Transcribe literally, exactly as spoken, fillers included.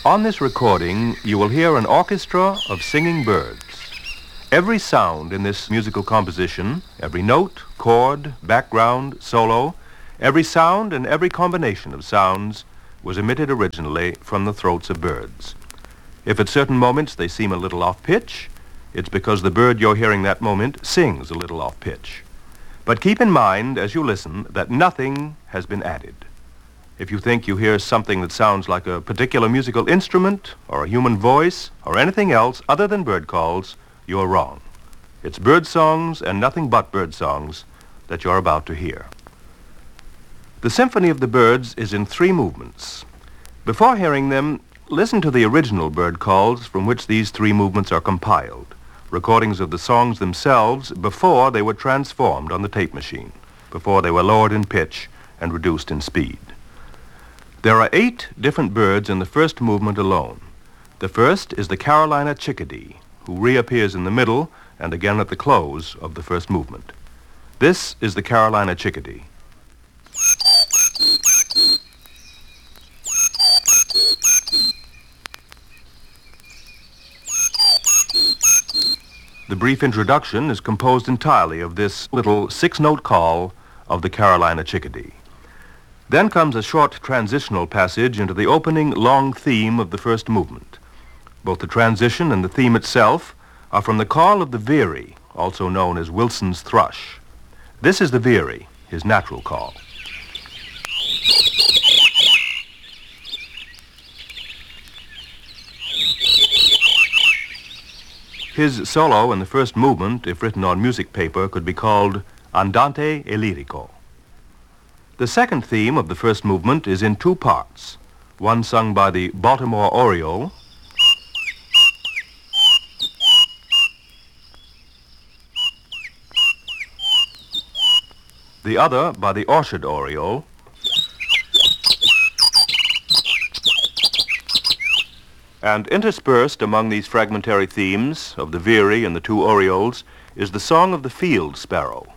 On this recording, you will hear an orchestra of singing birds. Every sound in this musical composition, every note, chord, background, solo, every sound and every combination of sounds was emitted originally from the throats of birds. If at certain moments they seem a little off-pitch, it's because the bird you're hearing that moment sings a little off-pitch. But keep in mind, as you listen, that nothing has been added. If you think you hear something that sounds like a particular musical instrument or a human voice or anything else other than bird calls, you're wrong. It's bird songs and nothing but bird songs that you're about to hear. The Symphony of the Birds is in three movements. Before hearing them, listen to the original bird calls from which these three movements are compiled, recordings of the songs themselves before they were transformed on the tape machine, before they were lowered in pitch and reduced in speed. There are eight different birds in the first movement alone. The first is the Carolina chickadee, who reappears in the middle and again at the close of the first movement. This is the Carolina chickadee. The brief introduction is composed entirely of this little six-note call of the Carolina chickadee. Then comes a short transitional passage into the opening long theme of the first movement. Both the transition and the theme itself are from the call of the veery, also known as Wilson's thrush. This is the veery, his natural call. His solo in the first movement, if written on music paper, could be called Andante e Lirico. The second theme of the first movement is in two parts, one sung by the Baltimore Oriole, the other by the Orchard Oriole, and interspersed among these fragmentary themes of the veery and the two orioles is the song of the field sparrow.